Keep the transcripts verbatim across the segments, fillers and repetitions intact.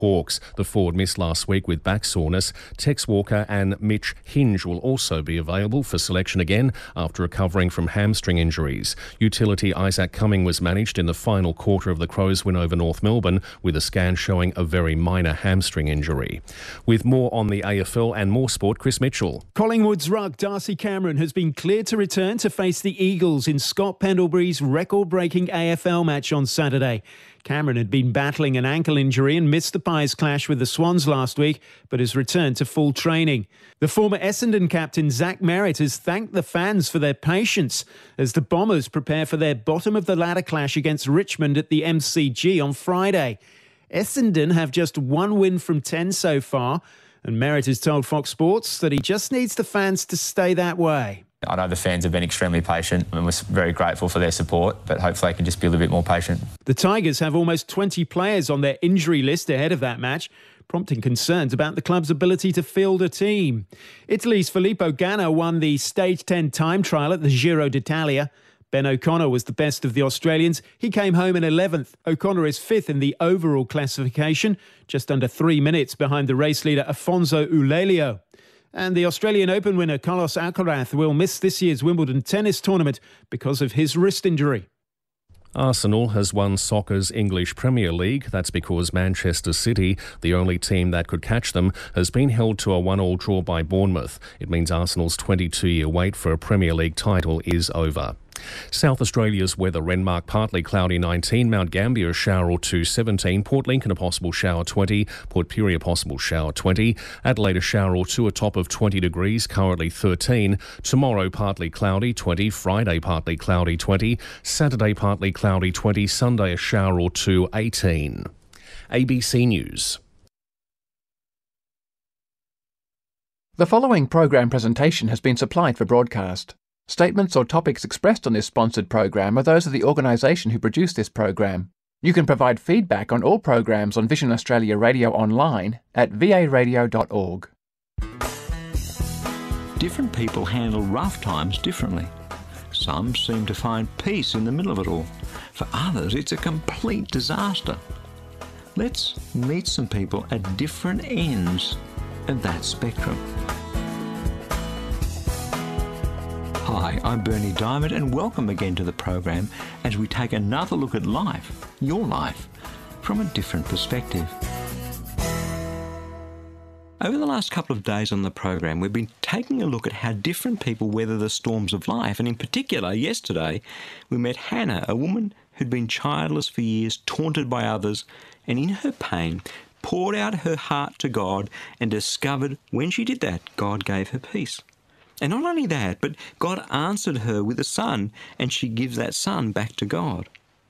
Hawks. The forward missed last week with back soreness. Tex Walker and Mitch Hinge will also be available for selection again after recovering from hamstring injuries. Utility Isaac Cumming was managed in the final quarter of the Crows' win over North Melbourne with a scan showing a very minor hamstring injury. With more on the A F L and more sport, Chris Mitchell. Collingwood's ruck Darcy Cameron has been cleared to return to face the Eagles in Scott Pendlebury's record-breaking A F L match on Saturday. Cameron had been battling an ankle injury and missed the Pies clash with the Swans last week, but has returned to full training. The former Essendon captain Zach Merritt has thanked the fans for their patience as the Bombers prepare for their bottom-of-the-ladder clash against Richmond at the M C G on Friday. Essendon have just one win from ten so far, and Merritt has told Fox Sports that he just needs the fans to stay that way. I know the fans have been extremely patient and we're very grateful for their support, but hopefully they can just be a little bit more patient. The Tigers have almost twenty players on their injury list ahead of that match, prompting concerns about the club's ability to field a team. Italy's Filippo Ganna won the Stage ten time trial at the Giro d'Italia. Ben O'Connor was the best of the Australians. He came home in eleventh. O'Connor is fifth in the overall classification, just under three minutes behind the race leader Afonso Ulelio. And the Australian Open winner Carlos Alcaraz will miss this year's Wimbledon tennis tournament because of his wrist injury. Arsenal has won soccer's English Premier League. That's because Manchester City, the only team that could catch them, has been held to a one-all draw by Bournemouth. It means Arsenal's twenty-two-year wait for a Premier League title is over. South Australia's weather: Renmark partly cloudy nineteen, Mount Gambier a shower or two seventeen, Port Lincoln a possible shower twenty, Port Pirie a possible shower twenty, Adelaide a shower or two, a top of twenty degrees, currently thirteen, tomorrow partly cloudy twenty, Friday partly cloudy twenty, Saturday partly cloudy twenty, Sunday a shower or two eighteen. A B C News. The following program presentation has been supplied for broadcast. Statements or topics expressed on this sponsored program are those of the organisation who produced this program. You can provide feedback on all programs on Vision Australia Radio online at v a radio dot org. Different people handle rough times differently. Some seem to find peace in the middle of it all. For others, it's a complete disaster. Let's meet some people at different ends of that spectrum. Hi, I'm Bernie Diamond and welcome again to the program as we take another look at life, your life, from a different perspective. Over the last couple of days on the program, we've been taking a look at how different people weather the storms of life, and in particular, yesterday, we met Hannah, a woman who'd been childless for years, taunted by others, and in her pain, poured out her heart to God and discovered when she did that, God gave her peace. And not only that, but God answered her with a son, and she gives that son back to God.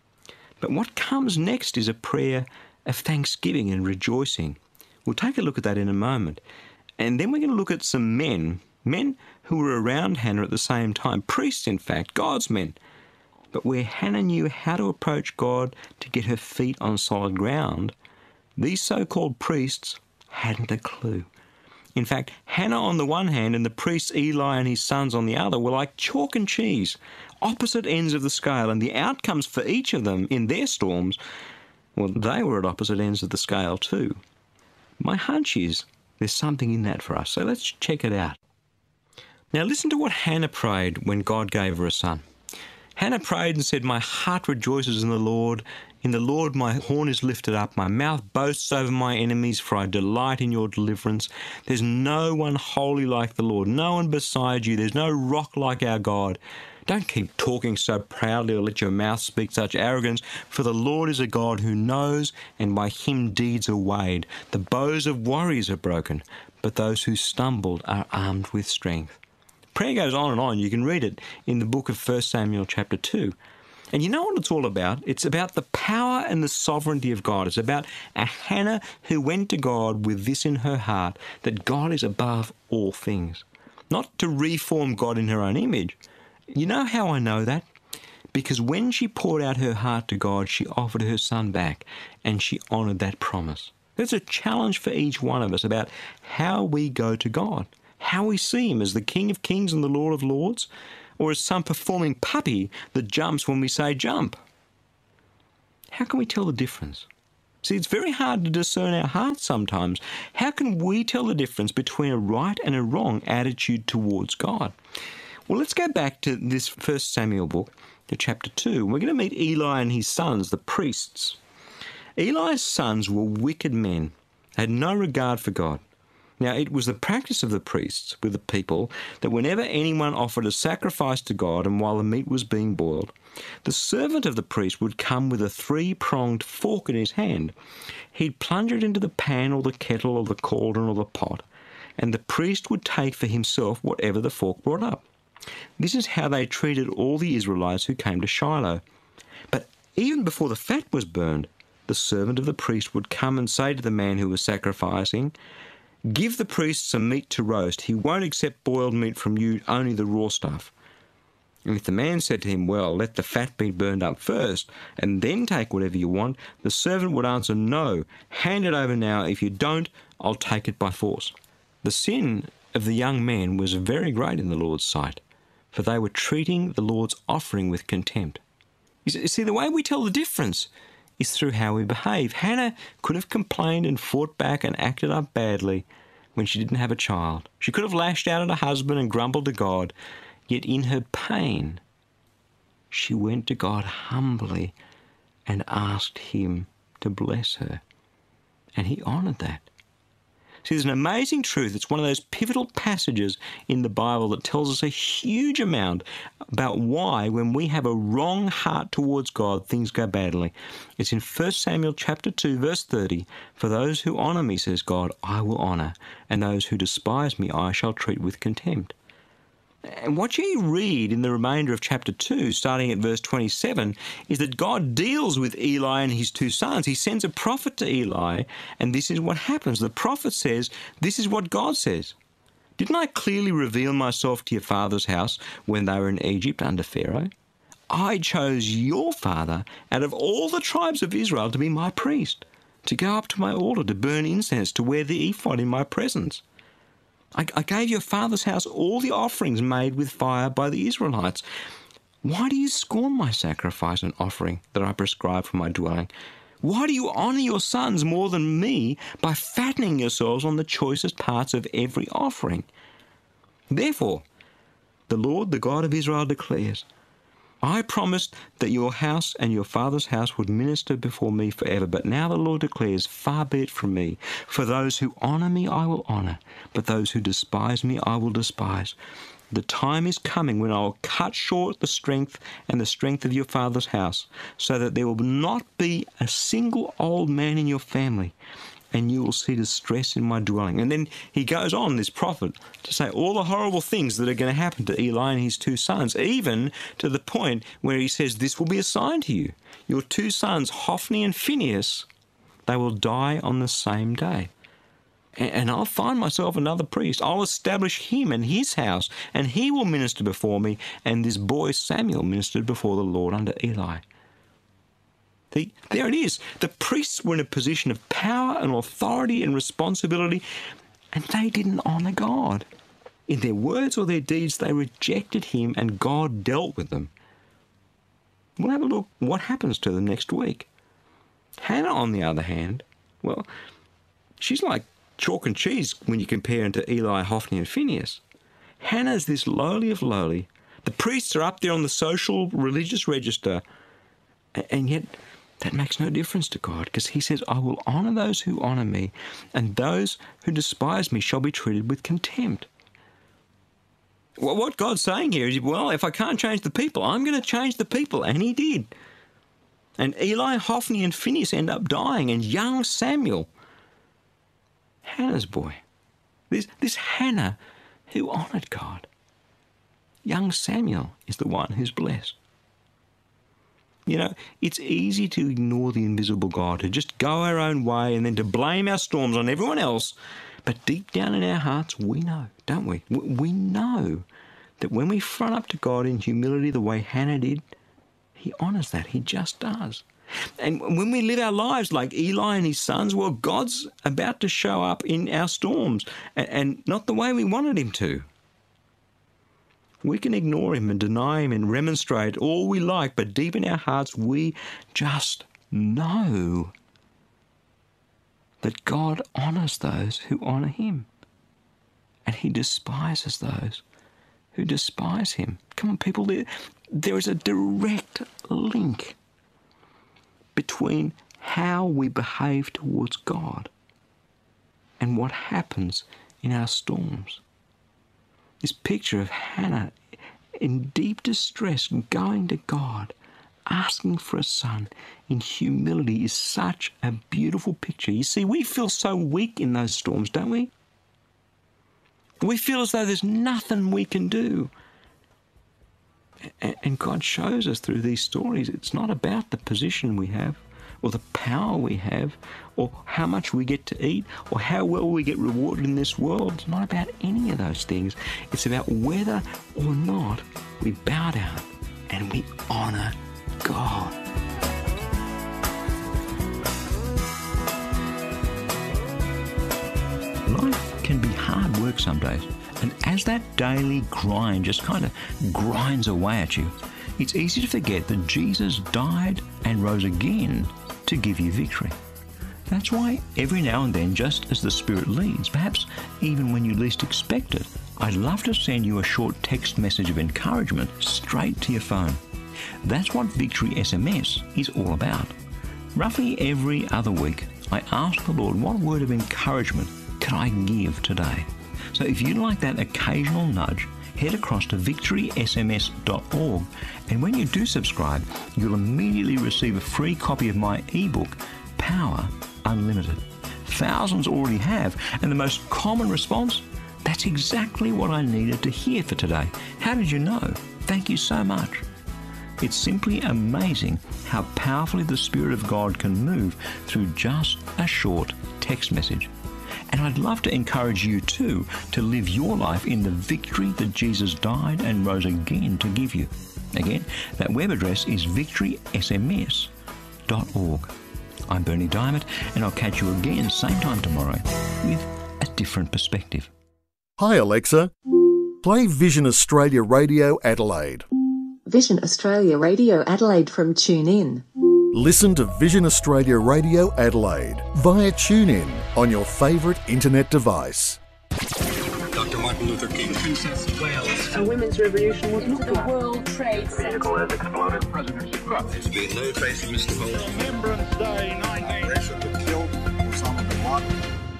But what comes next is a prayer of thanksgiving and rejoicing. We'll take a look at that in a moment. And then we're going to look at some men, men who were around Hannah at the same time, priests in fact, God's men. But where Hannah knew how to approach God to get her feet on solid ground, these so-called priests hadn't a clue. In fact, Hannah on the one hand and the priests Eli and his sons on the other were like chalk and cheese, opposite ends of the scale, and the outcomes for each of them in their storms, well, they were at opposite ends of the scale too. My hunch is there's something in that for us, so let's check it out. Now listen to what Hannah prayed when God gave her a son. Hannah prayed and said, "My heart rejoices in the Lord. In the Lord my horn is lifted up. My mouth boasts over my enemies, for I delight in your deliverance. There's no one holy like the Lord, no one beside you. There's no rock like our God. Don't keep talking so proudly or let your mouth speak such arrogance, for the Lord is a God who knows, and by him deeds are weighed. The bows of warriors are broken, but those who stumbled are armed with strength." Prayer goes on and on. You can read it in the book of First Samuel chapter two. And you know what it's all about? It's about the power and the sovereignty of God. It's about a Hannah who went to God with this in her heart, that God is above all things. Not to reform God in her own image. You know how I know that? Because when she poured out her heart to God, she offered her son back, and she honoured that promise. There's a challenge for each one of us about how we go to God, how we see him as the King of Kings and the Lord of Lords, or as some performing puppy that jumps when we say jump. How can we tell the difference? See, it's very hard to discern our hearts sometimes. How can we tell the difference between a right and a wrong attitude towards God? Well, let's go back to this First Samuel book, to chapter two. We're going to meet Eli and his sons, the priests. Eli's sons were wicked men, had no regard for God. Now, it was the practice of the priests with the people that whenever anyone offered a sacrifice to God and while the meat was being boiled, the servant of the priest would come with a three-pronged fork in his hand. He'd plunge it into the pan or the kettle or the cauldron or the pot, and the priest would take for himself whatever the fork brought up. This is how they treated all the Israelites who came to Shiloh. But even before the fat was burned, the servant of the priest would come and say to the man who was sacrificing, "Give the priest some meat to roast. He won't accept boiled meat from you, only the raw stuff." And if the man said to him, "Well, let the fat be burned up first, and then take whatever you want," the servant would answer, "No, hand it over now. If you don't, I'll take it by force." The sin of the young men was very great in the Lord's sight, for they were treating the Lord's offering with contempt. You see, the way we tell the difference is through how we behave. Hannah could have complained and fought back and acted up badly when she didn't have a child. She could have lashed out at her husband and grumbled to God, yet in her pain, she went to God humbly and asked him to bless her. And he honoured that. See, there's an amazing truth. It's one of those pivotal passages in the Bible that tells us a huge amount about why, when we have a wrong heart towards God, things go badly. It's in First Samuel chapter two, verse thirty. "For those who honour me, says God, I will honour, and those who despise me I shall treat with contempt." And what you read in the remainder of chapter two, starting at verse twenty-seven, is that God deals with Eli and his two sons. He sends a prophet to Eli, and this is what happens. The prophet says, "This is what God says. Didn't I clearly reveal myself to your father's house when they were in Egypt under Pharaoh? I chose your father out of all the tribes of Israel to be my priest, to go up to my altar, to burn incense, to wear the ephod in my presence. I, I gave your father's house all the offerings made with fire by the Israelites. Why do you scorn my sacrifice and offering that I prescribe for my dwelling? Why do you honour your sons more than me by fattening yourselves on the choicest parts of every offering? Therefore, the Lord, the God of Israel, declares, I promised that your house and your father's house would minister before me forever. But now the Lord declares, far be it from me. For those who honour me I will honour, but those who despise me I will despise. The time is coming when I will cut short the strength and the strength of your father's house, so that there will not be a single old man in your family, and you will see distress in my dwelling. And then he goes on, this prophet, to say all the horrible things that are going to happen to Eli and his two sons, even to the point where he says, this will be a sign to you. Your two sons, Hophni and Phinehas, they will die on the same day. And I'll find myself another priest. I'll establish him and his house, and he will minister before me. And this boy Samuel ministered before the Lord under Eli. The, there it is. The priests were in a position of power and authority and responsibility, and they didn't honour God. In their words or their deeds, they rejected him, and God dealt with them. We'll have a look what happens to them next week. Hannah, on the other hand, well, she's like chalk and cheese when you compare her to Eli, Hophni and Phinehas. Hannah's this lowly of lowly. The priests are up there on the social religious register, and yet that makes no difference to God, because he says, I will honour those who honour me, and those who despise me shall be treated with contempt. Well, what God's saying here is, well, if I can't change the people, I'm going to change the people, and he did. And Eli, Hophni and Phinehas end up dying, and young Samuel, Hannah's boy, this, this Hannah who honoured God, young Samuel is the one who's blessed. You know, it's easy to ignore the invisible God, to just go our own way and then to blame our storms on everyone else. But deep down in our hearts, we know, don't we? We know that when we front up to God in humility the way Hannah did, he honours that. He just does. And when we live our lives like Eli and his sons, well, God's about to show up in our storms, and not the way we wanted him to. We can ignore him and deny him and remonstrate all we like, but deep in our hearts we just know that God honours those who honour him, and he despises those who despise him. Come on, people, there, there is a direct link between how we behave towards God and what happens in our storms. This picture of Hannah in deep distress going to God, asking for a son in humility, is such a beautiful picture. You see, we feel so weak in those storms, don't we? We feel as though there's nothing we can do. And God shows us through these stories it's not about the position we have, or the power we have, or how much we get to eat, or how well we get rewarded in this world. It's not about any of those things. It's about whether or not we bow down and we honour God. Life can be hard work some days, and as that daily grind just kind of grinds away at you, it's easy to forget that Jesus died and rose again to give you victory. That's why every now and then, just as the Spirit leads, perhaps even when you least expect it, I'd love to send you a short text message of encouragement straight to your phone. That's what Victory S M S is all about. Roughly every other week, I ask the Lord, what word of encouragement can I give today? So if you'd like that occasional nudge, head across to victory s m s dot org, and when you do subscribe, you'll immediately receive a free copy of my ebook, Power Unlimited. Thousands already have, and the most common response, that's exactly what I needed to hear for today. How did you know? Thank you so much. It's simply amazing how powerfully the Spirit of God can move through just a short text message. And I'd love to encourage you too to live your life in the victory that Jesus died and rose again to give you. Again, that web address is victory s m s dot org. I'm Bernie Diamond, and I'll catch you again same time tomorrow with a different perspective. Hi Alexa, play Vision Australia Radio Adelaide. Vision Australia Radio Adelaide from TuneIn. Listen to Vision Australia Radio Adelaide via TuneIn on your favourite internet device. Doctor Martin Luther King, Princess of Wales. A women's revolution was not the World Trade Center. Vehicle has exploded. President Trump. There's been no trace of Mister Bolton. Remembrance Day nineteen. Russia that killed Osama bin Laden.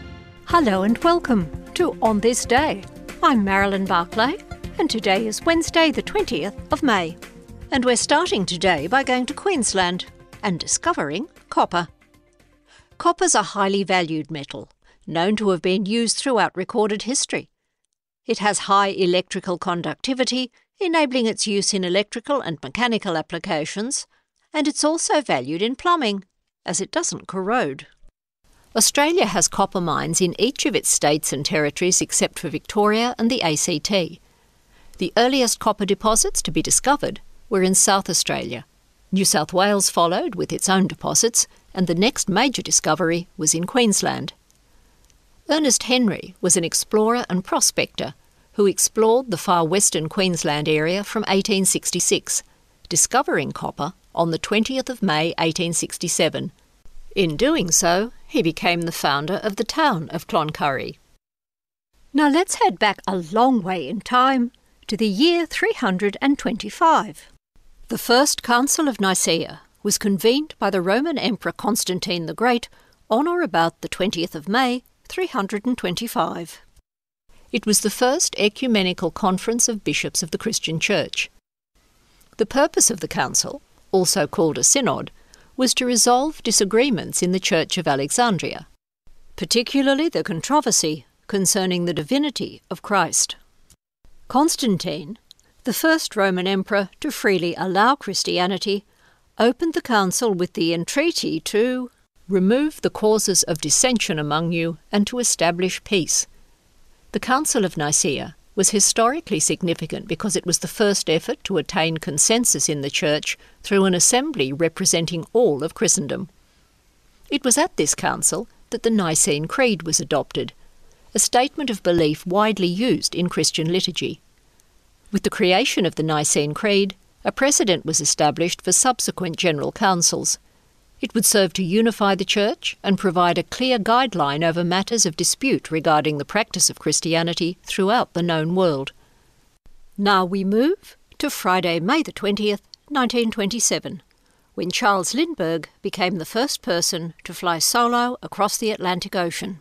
Hello and welcome to On This Day. I'm Marilyn Barclay, and today is Wednesday the twentieth of May. And we're starting today by going to Queensland and discovering copper. Copper's a highly valued metal, known to have been used throughout recorded history. It has high electrical conductivity, enabling its use in electrical and mechanical applications, and it's also valued in plumbing, as it doesn't corrode. Australia has copper mines in each of its states and territories except for Victoria and the A C T. The earliest copper deposits to be discovered were in South Australia. New South Wales followed with its own deposits, and the next major discovery was in Queensland. Ernest Henry was an explorer and prospector who explored the far western Queensland area from eighteen sixty-six, discovering copper on the twentieth of May eighteen sixty-seven. In doing so, he became the founder of the town of Cloncurry. Now let's head back a long way in time to the year three hundred twenty-five. The First Council of Nicaea was convened by the Roman Emperor Constantine the Great on or about the twentieth of May, three hundred twenty-five. It was the first ecumenical conference of bishops of the Christian Church. The purpose of the council, also called a synod, was to resolve disagreements in the Church of Alexandria, particularly the controversy concerning the divinity of Christ. Constantine, the first Roman emperor to freely allow Christianity, opened the council with the entreaty to remove the causes of dissension among you and to establish peace. The Council of Nicaea was historically significant because it was the first effort to attain consensus in the Church through an assembly representing all of Christendom. It was at this council that the Nicene Creed was adopted, a statement of belief widely used in Christian liturgy. With the creation of the Nicene Creed, a precedent was established for subsequent general councils. It would serve to unify the Church and provide a clear guideline over matters of dispute regarding the practice of Christianity throughout the known world. Now we move to Friday, May the twentieth, nineteen twenty-seven, when Charles Lindbergh became the first person to fly solo across the Atlantic Ocean.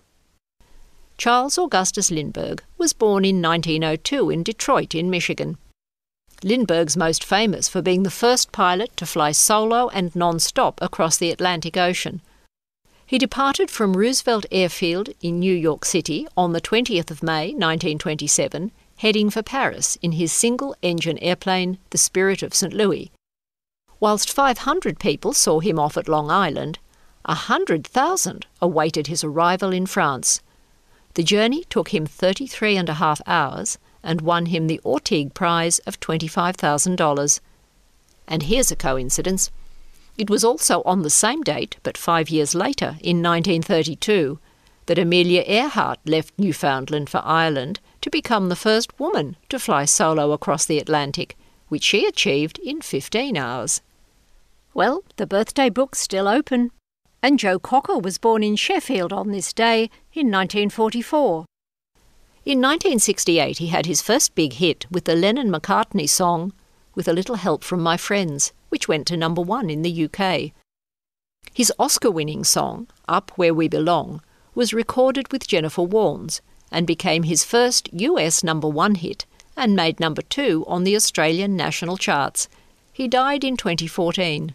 Charles Augustus Lindbergh was born in nineteen oh two in Detroit in Michigan. Lindbergh's most famous for being the first pilot to fly solo and non-stop across the Atlantic Ocean. He departed from Roosevelt Airfield in New York City on the twentieth of May nineteen twenty-seven, heading for Paris in his single-engine airplane, the Spirit of Saint Louis. Whilst five hundred people saw him off at Long Island, one hundred thousand awaited his arrival in France. The journey took him thirty-three and a half hours and won him the Orteig Prize of twenty-five thousand dollars. And here's a coincidence. It was also on the same date, but five years later, in nineteen thirty-two, that Amelia Earhart left Newfoundland for Ireland to become the first woman to fly solo across the Atlantic, which she achieved in fifteen hours. Well, the birthday book's still open. And Joe Cocker was born in Sheffield on this day in nineteen forty-four. In nineteen sixty-eight he had his first big hit with the Lennon-McCartney song With a Little Help from My Friends, which went to number one in the U K. His Oscar-winning song, Up Where We Belong, was recorded with Jennifer Warnes and became his first U S number one hit and made number two on the Australian national charts. He died in twenty fourteen.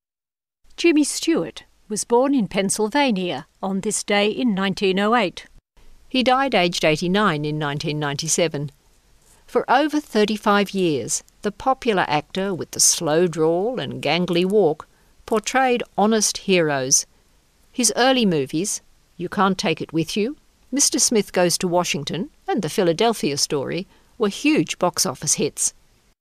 Jimmy Stewart was born in Pennsylvania on this day in nineteen oh eight. He died aged eighty-nine in nineteen ninety-seven. For over thirty-five years, the popular actor with the slow drawl and gangly walk portrayed honest heroes. His early movies, You Can't Take It With You, Mister Smith Goes to Washington, and The Philadelphia Story, were huge box office hits.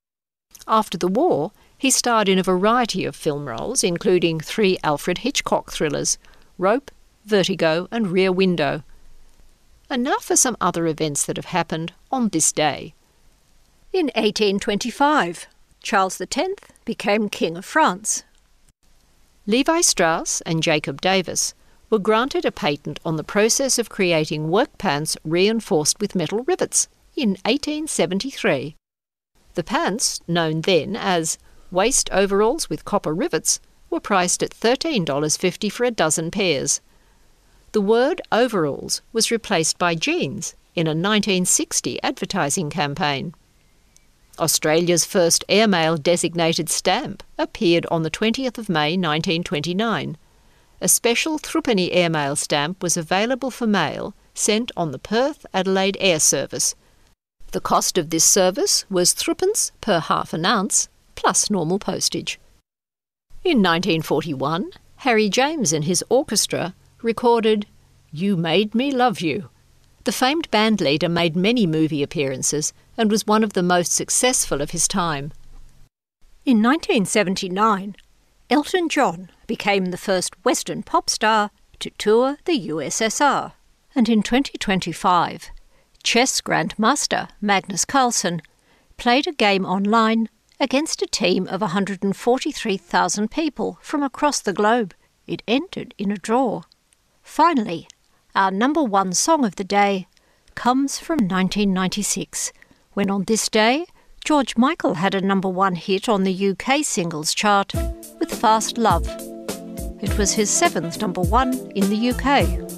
After the war, he starred in a variety of film roles, including three Alfred Hitchcock thrillers, Rope, Vertigo, and Rear Window. And now for some other events that have happened on this day. In eighteen twenty-five, Charles the Tenth became King of France. Levi Strauss and Jacob Davis were granted a patent on the process of creating work pants reinforced with metal rivets in eighteen seventy-three. The pants, known then as waist overalls with copper rivets, were priced at thirteen dollars fifty for a dozen pairs. The word overalls was replaced by jeans in a nineteen sixty advertising campaign. Australia's first airmail designated stamp appeared on the twentieth of May nineteen twenty-nine. A special threepenny airmail stamp was available for mail sent on the Perth-Adelaide Air Service. The cost of this service was threepence per half an ounce, plus normal postage. In nineteen forty-one, Harry James and his orchestra recorded You Made Me Love You. The famed bandleader made many movie appearances and was one of the most successful of his time. In nineteen seventy-nine, Elton John became the first Western pop star to tour the U S S R. And in twenty twenty-five, chess grandmaster Magnus Carlsen played a game online against a team of one hundred forty-three thousand people from across the globe. It ended in a draw. Finally, our number one song of the day comes from nineteen ninety-six, when on this day, George Michael had a number one hit on the U K singles chart with Fast Love. It was his seventh number one in the U K.